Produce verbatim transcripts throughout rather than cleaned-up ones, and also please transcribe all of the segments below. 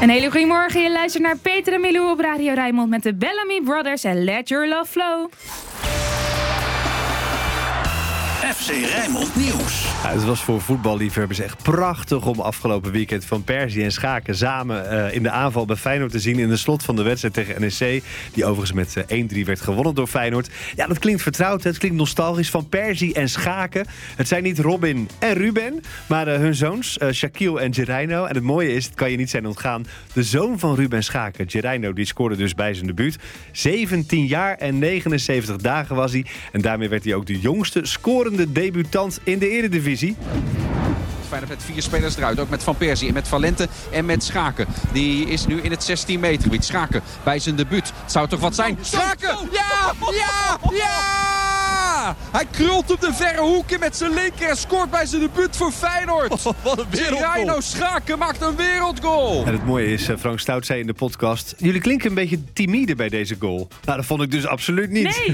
Een hele goede morgen. Je luistert naar Peter en Milou op Radio Rijnmond met de Bellamy Brothers en Let Your Love Flow. F C Rijnmond Nieuws. Ja, het was voor voetballiefhebbers echt prachtig om afgelopen weekend Van Persie en Schaken samen uh, in de aanval bij Feyenoord te zien in de slot van de wedstrijd tegen N E C. Die overigens met uh, één drie werd gewonnen door Feyenoord. Ja, dat klinkt vertrouwd, het klinkt nostalgisch. Van Persie en Schaken. Het zijn niet Robin en Ruben, maar uh, hun zoons, uh, Shaquille en Gereino. En het mooie is, het kan je niet zijn ontgaan, de zoon van Ruben Schaken, Gereino, die scoorde dus bij zijn debuut. zeventien jaar en negenenzeventig dagen was hij. En daarmee werd hij ook de jongste scorende debutant in de Eredivisie. Feyenoord met vier spelers eruit. Ook met Van Persie en met Valente en met Schaken. Die is nu in het zestien meter gebied. Schaken bij zijn debuut. Het zou toch wat zijn? Schaken! Ja! Ja! Ja! Hij krult op de verre hoek in met zijn linker en scoort bij zijn debuut voor Feyenoord. Oh, wat een wereldgoal. Gereino Schaken maakt een wereldgoal. En het mooie is, Frank Stout zei in de podcast, jullie klinken een beetje timide bij deze goal. Nou, dat vond ik dus absoluut niet. Nee.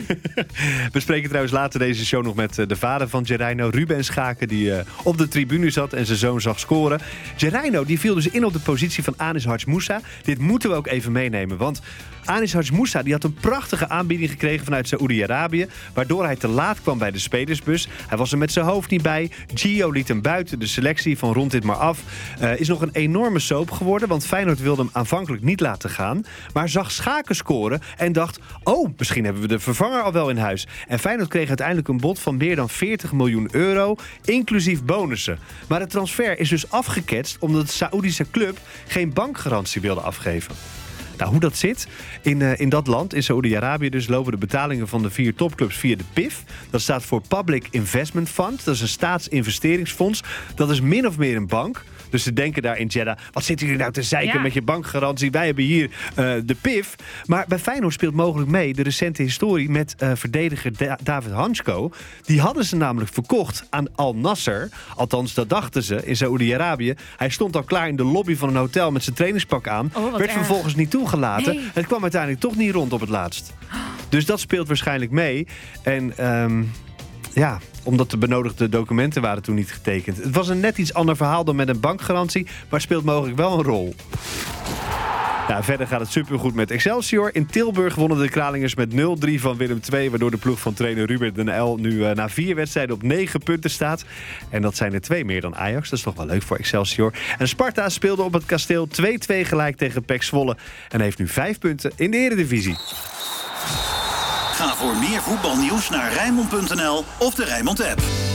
We spreken trouwens later deze show nog met de vader van Gereino, Ruben Schaken, die uh, op de tribune zat en zijn zoon zag scoren. Gereino die viel dus in op de positie van Anis Hadj Moussa. Dit moeten we ook even meenemen, want Anis Hadj Moussa die had een prachtige aanbieding gekregen vanuit Saoedi-Arabië, waardoor hij te laat kwam bij de spelersbus. Hij was er met zijn hoofd niet bij. Gio liet hem buiten de selectie van rond dit maar af. Uh, is nog een enorme soap geworden, want Feyenoord wilde hem aanvankelijk niet laten gaan, maar zag Schaken scoren en dacht, oh, misschien hebben we de vervanger al wel in huis. En Feyenoord kreeg uiteindelijk een bod van meer dan veertig miljoen euro, inclusief bonussen. Maar het transfer is dus afgeketst omdat de Saoedische club geen bankgarantie wilde afgeven. Nou, hoe dat zit, in, uh, in dat land, in Saoedi-Arabië dus, lopen de betalingen van de vier topclubs via de P I F. Dat staat voor Public Investment Fund. Dat is een staatsinvesteringsfonds. Dat is min of meer een bank. Dus ze denken daar in Jeddah, wat zitten jullie nou te zeiken ja. met je bankgarantie? Wij hebben hier uh, de P I F. Maar bij Feyenoord speelt mogelijk mee de recente historie met uh, verdediger Da- David Hansko. Die hadden ze namelijk verkocht aan Al Nasser. Althans, dat dachten ze in Saoedi-Arabië. Hij stond al klaar in de lobby van een hotel met zijn trainingspak aan. Oh, werd erg. vervolgens niet toegelaten. Nee. Het kwam uiteindelijk toch niet rond op het laatst. Dus dat speelt waarschijnlijk mee. En um, ja, omdat de benodigde documenten waren toen niet getekend. Het was een net iets ander verhaal dan met een bankgarantie, maar speelt mogelijk wel een rol. Ja, verder gaat het supergoed met Excelsior. In Tilburg wonnen de Kralingers met nul drie van Willem twee... waardoor de ploeg van trainer Ruben den Uyl nu uh, na vier wedstrijden op negen punten staat. En dat zijn er twee meer dan Ajax. Dat is toch wel leuk voor Excelsior. En Sparta speelde op het Kasteel twee twee gelijk tegen P E C Zwolle... en heeft nu vijf punten in de Eredivisie. Ga voor meer voetbalnieuws naar Rijnmond punt n l of de Rijnmond app.